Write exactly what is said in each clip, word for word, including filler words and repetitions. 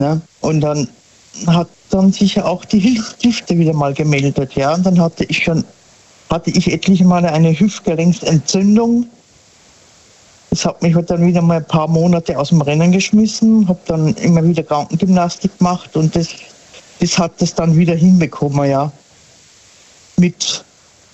Ne? Und dann hat dann sicher auch die Hüfte wieder mal gemeldet. Ja? Und dann hatte ich schon, hatte ich etliche Male eine Hüftgelenksentzündung. Das hat mich dann wieder mal ein paar Monate aus dem Rennen geschmissen, habe dann immer wieder Krankengymnastik gemacht und das, das hat das dann wieder hinbekommen, ja. Mit,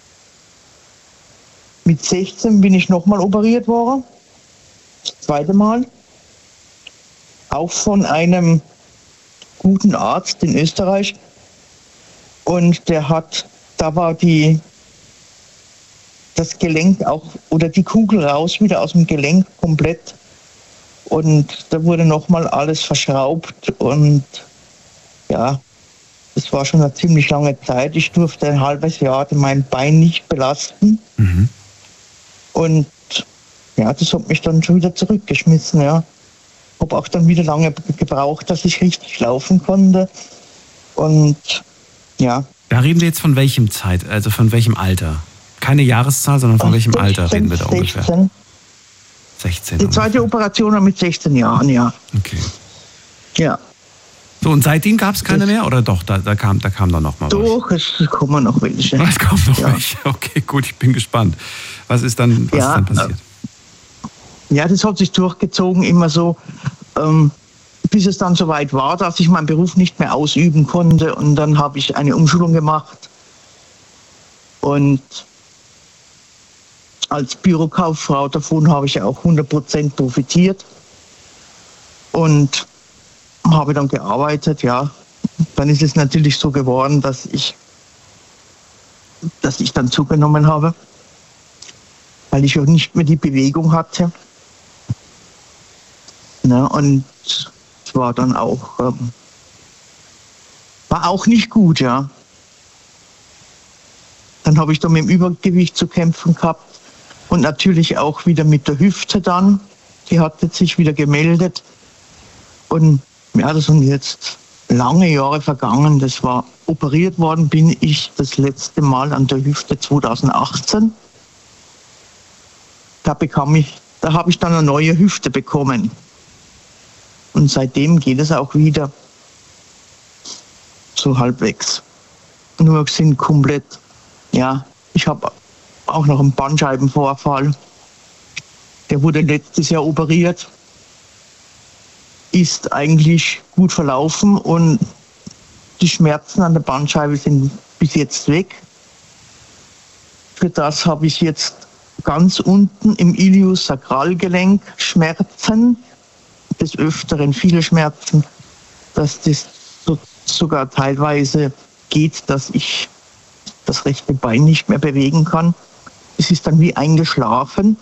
mit sechzehn bin ich nochmal operiert worden, das zweite Mal, auch von einem guten Arzt in Österreich und der hat, da war die das Gelenk auch, oder die Kugel raus, wieder aus dem Gelenk komplett. Und da wurde nochmal alles verschraubt und ja, das war schon eine ziemlich lange Zeit. Ich durfte ein halbes Jahr mein Bein nicht belasten. Mhm. Und ja, das hat mich dann schon wieder zurückgeschmissen, ja. Habe auch dann wieder lange gebraucht, dass ich richtig laufen konnte. Und ja. Da reden wir jetzt von welchem Zeit, also von welchem Alter? Keine Jahreszahl, sondern von welchem sechzehn, Alter reden wir da ungefähr? sechzehn. sechzehn. Die zweite ungefähr. Operation war mit sechzehn Jahren, ja. Okay. Ja. So, und seitdem gab es keine das mehr? Oder doch, da, da kam da kam dann noch mal doch, was? Doch, es kommen noch welche. Es kommen noch ja. welche. Okay, gut, ich bin gespannt. Was ist dann, was ja, ist dann passiert? Ja, das hat sich durchgezogen, immer so, ähm, bis es dann soweit war, dass ich meinen Beruf nicht mehr ausüben konnte. Und dann habe ich eine Umschulung gemacht. Und als Bürokauffrau davon habe ich auch hundert Prozent profitiert und habe dann gearbeitet, ja. Dann ist es natürlich so geworden, dass ich, dass ich dann zugenommen habe, weil ich auch nicht mehr die Bewegung hatte. Ne, und es war dann auch, ähm, war auch nicht gut, ja. Dann habe ich dann mit dem Übergewicht zu kämpfen gehabt. Und natürlich auch wieder mit der Hüfte dann. Die hatte sich wieder gemeldet. Und ja, das sind jetzt lange Jahre vergangen. Das war operiert worden, bin ich das letzte Mal an der Hüfte zweitausendachtzehn. Da bekam ich, da habe ich dann eine neue Hüfte bekommen. Und seitdem geht es auch wieder so halbwegs. Nur sind komplett, ja, ich habe auch noch einen Bandscheibenvorfall. Der wurde letztes Jahr operiert, ist eigentlich gut verlaufen und die Schmerzen an der Bandscheibe sind bis jetzt weg. Für das habe ich jetzt ganz unten im Iliosakralgelenk Schmerzen, des Öfteren viele Schmerzen, dass das so, sogar teilweise geht, dass ich das rechte Bein nicht mehr bewegen kann. Es ist dann wie eingeschlafen.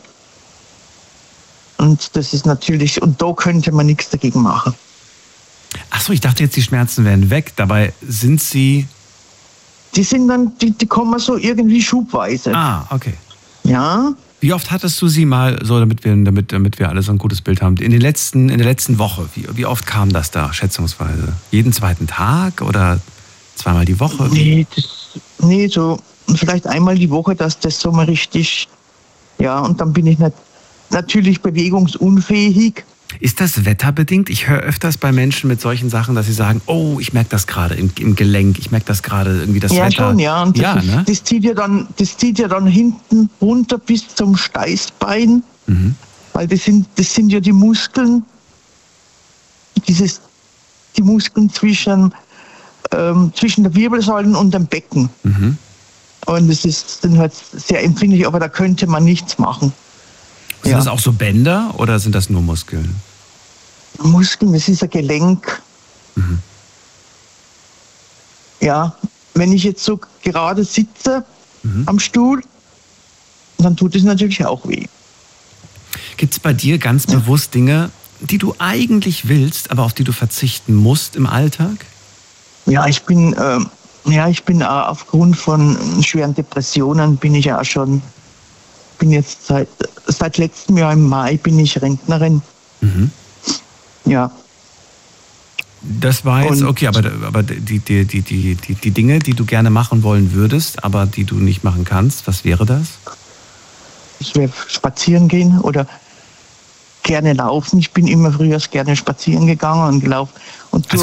Und das ist natürlich, und da könnte man nichts dagegen machen. Ach so, ich dachte jetzt, die Schmerzen wären weg. Dabei sind sie... Die sind dann, die, die kommen so irgendwie schubweise. Ah, okay. Ja. Wie oft hattest du sie mal, so damit wir, damit, damit wir alle so ein gutes Bild haben, in, den letzten, in der letzten Woche, wie, wie oft kam das da, schätzungsweise? Jeden zweiten Tag oder zweimal die Woche? Nee, das, nee, so vielleicht einmal die Woche, dass das so mal richtig, ja, und dann bin ich nicht, natürlich bewegungsunfähig. Ist das wetterbedingt? Ich höre öfters bei Menschen mit solchen Sachen, dass sie sagen, oh, ich merke das gerade im, im Gelenk, ich merke das gerade irgendwie das ja, Wetter. Schon, ja, und das, ja, ist, ne? das zieht ja dann, das zieht ja dann hinten runter bis zum Steißbein, mhm. weil das sind, das sind ja die Muskeln, dieses, die Muskeln zwischen, ähm, zwischen der Wirbelsäule und dem Becken. Mhm. Und das ist dann halt sehr empfindlich, aber da könnte man nichts machen. Sind ja. das auch so Bänder oder sind das nur Muskeln? Muskeln, das ist ein Gelenk. Mhm. Ja, wenn ich jetzt so gerade sitze mhm. am Stuhl, dann tut es natürlich auch weh. Gibt es bei dir ganz ja. bewusst Dinge, die du eigentlich willst, aber auf die du verzichten musst im Alltag? Ja, ich bin, äh, ja, ich bin äh, aufgrund von schweren Depressionen bin ich ja auch schon, bin jetzt seit, seit letztem Jahr im Mai bin ich Rentnerin. Mhm. Ja. Das war jetzt, und, okay, aber, aber die, die, die, die, die, die Dinge, die du gerne machen wollen würdest, aber die du nicht machen kannst, was wäre das? Ich wäre spazieren gehen oder gerne laufen. Ich bin immer früher gerne spazieren gegangen und gelaufen. Und also